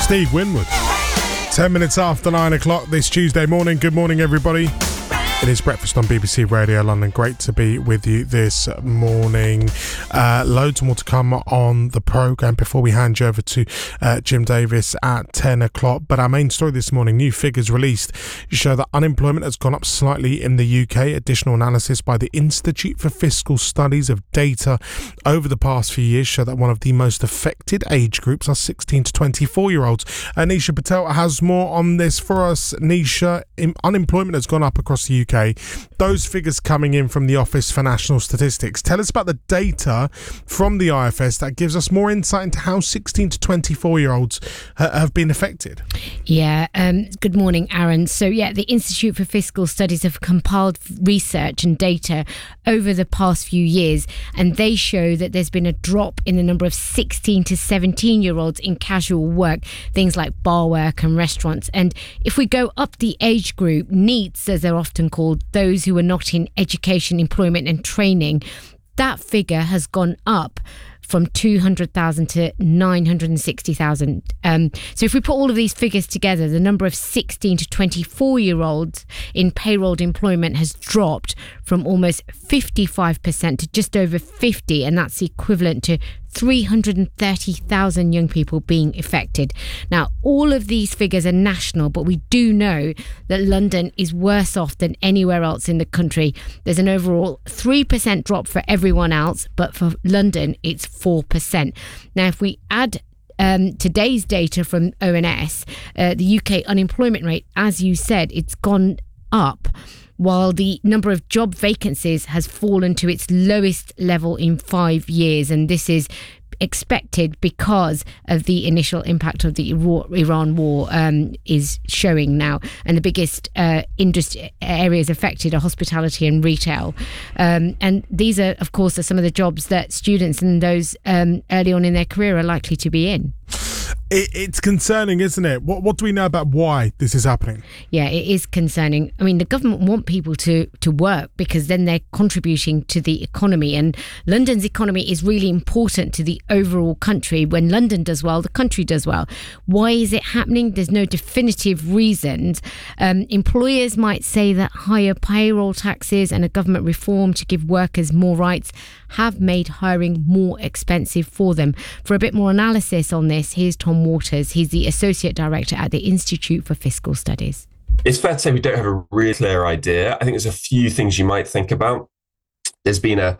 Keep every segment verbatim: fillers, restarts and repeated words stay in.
Steve Winwood. Ten minutes after nine o'clock this Tuesday morning. Good morning, everybody. It is breakfast on B B C Radio London. Great to be with you this morning. Uh, loads more to come on the programme before we hand you over to uh, Jim Davis at ten o'clock. But our main story this morning, new figures released show that unemployment has gone up slightly in the U K. Additional analysis by the Institute for Fiscal Studies of data over the past few years show that one of the most affected age groups are sixteen to twenty-four year olds. Uh, Nisha Patel has more on this for us. Nisha, unemployment has gone up across the U K. Those figures coming in from the Office for National Statistics. Tell us about the data from the I F S that gives us more insight into how sixteen to twenty-four year olds ha- have been affected. Yeah, um, good morning, Aaron. So yeah, the Institute for Fiscal Studies have compiled research and data over the past few years, and they show that there's been a drop in the number of sixteen to seventeen year olds in casual work, things like bar work and restaurants. And if we go up the age group, NEETs, as they're often called, those who are not in education, employment and training, that figure has gone up from two hundred thousand to nine hundred sixty thousand. Um, so if we put all of these figures together, the number of sixteen to twenty-four year olds in payrolled employment has dropped from almost fifty-five percent to just over fifty, and that's equivalent to three hundred thirty thousand young people being affected. Now, all of these figures are national, but we do know that London is worse off than anywhere else in the country. There's an overall three percent drop for everyone else, but for London, it's four percent. Now, if we add um, today's data from O N S, uh, the U K unemployment rate, as you said, it's gone up, while the number of job vacancies has fallen to its lowest level in five years. And this is expected because of the initial impact of the Iran war um, is showing now. And the biggest uh, industry areas affected are hospitality and retail. Um, and these are, of course, are some of the jobs that students and those um, early on in their career are likely to be in. It, it's concerning, isn't it? What what do we know about why this is happening? Yeah, it is concerning. I mean, the government want people to, to work because then they're contributing to the economy. And London's economy is really important to the overall country. When London does well, the country does well. Why is it happening? There's no definitive reasons. Um, employers might say that higher payroll taxes and a government reform to give workers more rights have made hiring more expensive for them. For a bit more analysis on this, here's Tom Waters. He's the Associate Director at the Institute for Fiscal Studies. It's fair to say we don't have a really clear idea. I think there's a few things you might think about. There's been a,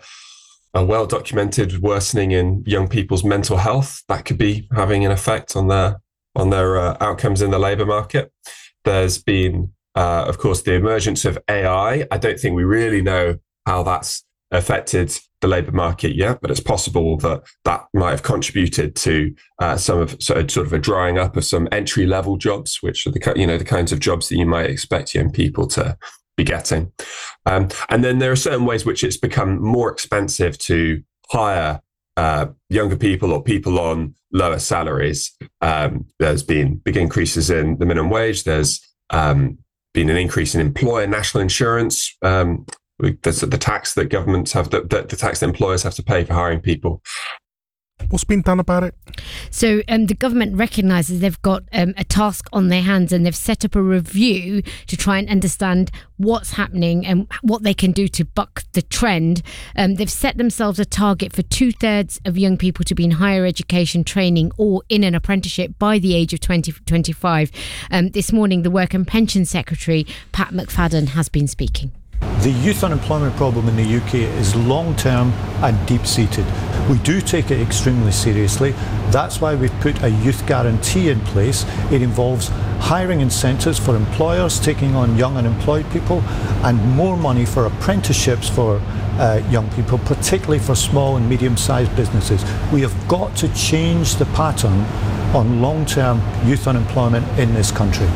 a well-documented worsening in young people's mental health that could be having an effect on their on their uh, outcomes in the labour market. There's been, uh, of course, the emergence of A I. I don't think we really know how that's affected the labour market yet, but it's possible that that might have contributed to uh, some of so, sort of a drying up of some entry level jobs, which are the you know the kinds of jobs that you might expect young people to be getting. Um, and then there are certain ways which it's become more expensive to hire uh, younger people or people on lower salaries. Um, there's been big increases in the minimum wage. There's um, been an increase in employer national insurance. Um, There's the tax that governments have, the, the, the tax that employers have to pay for hiring people. What's been done about it? So um, the government recognises they've got um, a task on their hands, and they've set up a review to try and understand what's happening and what they can do to buck the trend. Um, they've set themselves a target for two thirds of young people to be in higher education training or in an apprenticeship by the age of twenty twenty-five. Um, this morning, the Work and Pension Secretary, Pat McFadden, has been speaking. The youth unemployment problem in the U K is long-term and deep-seated. We do take it extremely seriously. That's why we've put a youth guarantee in place. It involves hiring incentives for employers taking on young unemployed people and more money for apprenticeships for uh, young people, particularly for small and medium-sized businesses. We have got to change the pattern on long-term youth unemployment in this country.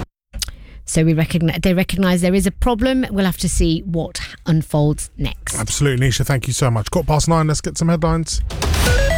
So we recognize, they recognise there is a problem. We'll have to see what unfolds next. Absolutely, Nisha. Thank you so much. Quarter past nine. Let's get some headlines.